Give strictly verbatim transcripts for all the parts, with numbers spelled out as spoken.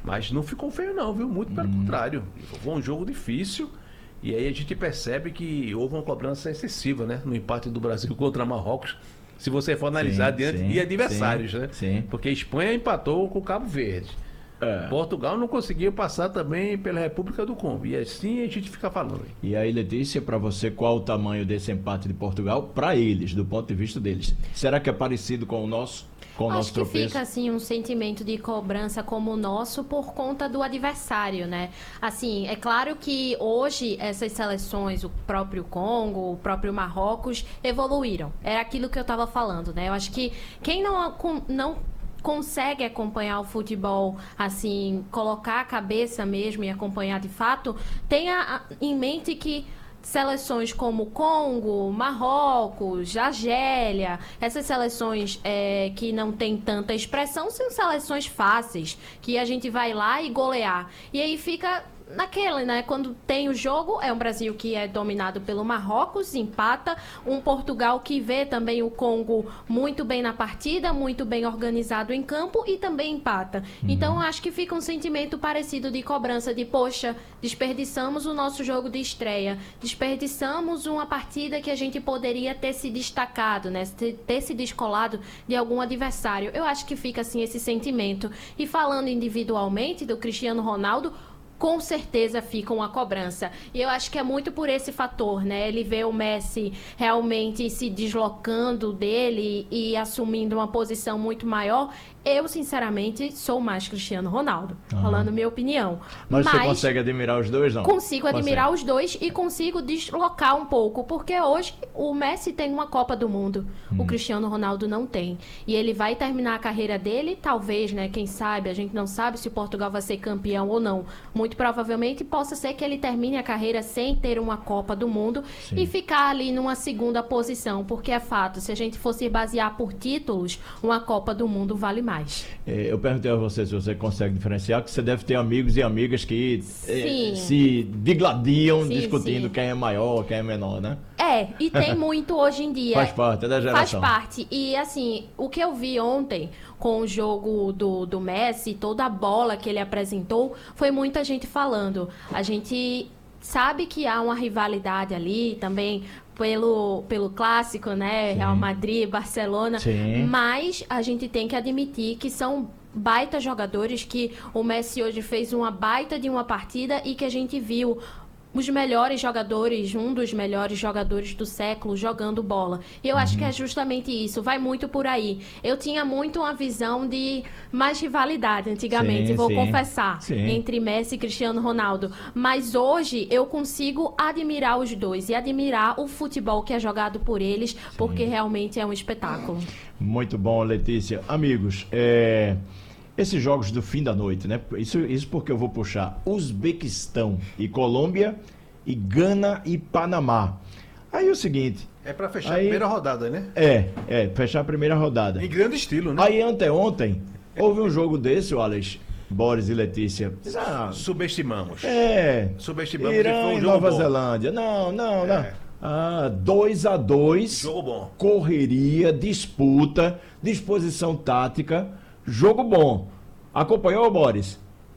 Mas não ficou feio não, viu? Muito pelo hum. contrário. Foi um jogo difícil. E aí a gente percebe que houve uma cobrança excessiva, né? No empate do Brasil contra Marrocos. Se você for analisar sim, diante de adversários, sim, né? Sim. Porque a Espanha empatou com o Cabo Verde. É. Portugal não conseguiu passar também pela República do Congo. E assim a gente fica falando. E aí, Letícia, para você, qual o tamanho desse empate de Portugal para eles, do ponto de vista deles? Será que é parecido com o nosso? Com o Acho nosso que tropeço? fica assim um sentimento de cobrança como o nosso por conta do adversário, né? Assim, é claro que hoje essas seleções, o próprio Congo, o próprio Marrocos, evoluíram. Era aquilo que eu estava falando, né? Eu acho que quem não, não consegue acompanhar o futebol, assim, colocar a cabeça mesmo e acompanhar de fato, tenha em mente que seleções como Congo, Marrocos, Argélia, essas seleções é, que não tem tanta expressão, são seleções fáceis, que a gente vai lá e golear. E aí fica naquele, né? Quando tem o jogo, é um Brasil que é dominado pelo Marrocos, empata, um Portugal que vê também o Congo muito bem na partida, muito bem organizado em campo e também empata. Uhum. Então, acho que fica um sentimento parecido de cobrança de, poxa, desperdiçamos o nosso jogo de estreia, desperdiçamos uma partida que a gente poderia ter se destacado, né? Ter, ter se descolado de algum adversário. Eu acho que fica, assim, esse sentimento. E falando individualmente do Cristiano Ronaldo, com certeza fica uma cobrança. E eu acho que é muito por esse fator, né? Ele vê o Messi realmente se deslocando dele e assumindo uma posição muito maior. Eu, sinceramente, sou mais Cristiano Ronaldo, uhum. falando minha opinião. Mas, Mas você consegue admirar os dois, não? Consigo admirar consegue. os dois e consigo deslocar um pouco, porque hoje o Messi tem uma Copa do Mundo, hum. o Cristiano Ronaldo não tem. E ele vai terminar a carreira dele, talvez, né? Quem sabe, a gente não sabe se o Portugal vai ser campeão ou não. Muito provavelmente possa ser que ele termine a carreira sem ter uma Copa do Mundo Sim. e ficar ali numa segunda posição, porque é fato, se a gente fosse basear por títulos, uma Copa do Mundo vale mais. É, eu perguntei a você se você consegue diferenciar, que você deve ter amigos e amigas que é, se digladiam sim, discutindo sim. quem é maior, quem é menor, né? É, e tem muito hoje em dia. Faz parte, é da geração. Faz parte. E assim, o que eu vi ontem com o jogo do, do Messi, toda a bola que ele apresentou, foi muita gente falando. A gente sabe que há uma rivalidade ali também pelo, pelo clássico, né? Sim. Real Madrid, Barcelona. Sim. Mas a gente tem que admitir que são baita jogadores, que o Messi hoje fez uma baita de uma partida e que a gente viu os melhores jogadores, um dos melhores jogadores do século jogando bola. E eu uhum. acho que é justamente isso, vai muito por aí. Eu tinha muito uma visão de mais rivalidade antigamente, sim, vou sim. confessar, sim. entre Messi e Cristiano Ronaldo. Mas hoje eu consigo admirar os dois e admirar o futebol que é jogado por eles, sim. porque realmente é um espetáculo. Muito bom, Letícia. Amigos, é... esses jogos do fim da noite, né? Isso, isso porque eu vou puxar Uzbequistão e Colômbia e Gana e Panamá. Aí é o seguinte... É para fechar aí, a primeira rodada, né? É, é, fechar a primeira rodada. Em grande estilo, né? Aí anteontem, houve um jogo desse, o Alex, Boris e Letícia. Ah, subestimamos. É. Subestimamos. Irã e foi um e jogo Nova bom. Zelândia. Não, não, não. É. Ah, dois a dois. Jogo bom. Correria, disputa, disposição tática. Jogo bom. Acompanhou, Boris?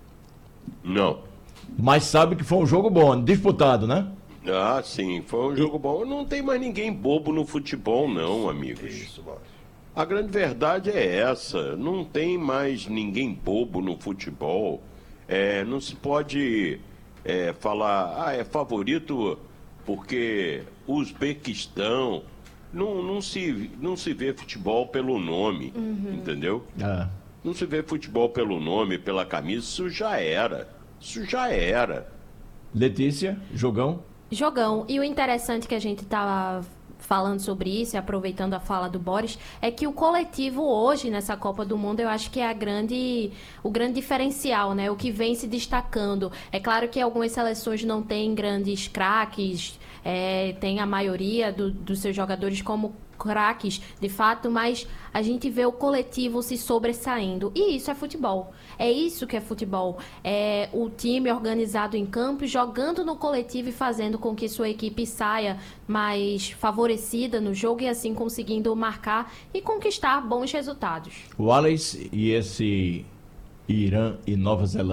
Não. Mas sabe que foi um jogo bom, disputado, né? Ah, sim, foi um jogo bom. Não tem mais ninguém bobo no futebol, não, amigos. Isso, Boris. A grande verdade é essa. Não tem mais ninguém bobo no futebol. É, não se pode é, falar, ah, é favorito porque o Uzbequistão. Não, não, se, não se vê futebol pelo nome, uhum. entendeu? Ah. Não se vê futebol pelo nome, pela camisa, isso já era. Isso já era. Letícia, jogão? Jogão. E o interessante que a gente tá falando sobre isso e aproveitando a fala do Boris, é que o coletivo hoje nessa Copa do Mundo, eu acho que é a grande, o grande diferencial, né? O que vem se destacando. É claro que algumas seleções não têm grandes craques, é, tem a maioria do, dos seus jogadores como craques, de fato, mas a gente vê o coletivo se sobressaindo. E isso é futebol. É isso que é futebol. É o time organizado em campo, jogando no coletivo e fazendo com que sua equipe saia mais favorecida no jogo e assim conseguindo marcar e conquistar bons resultados. O Wallace e esse Irã e Nova Zelândia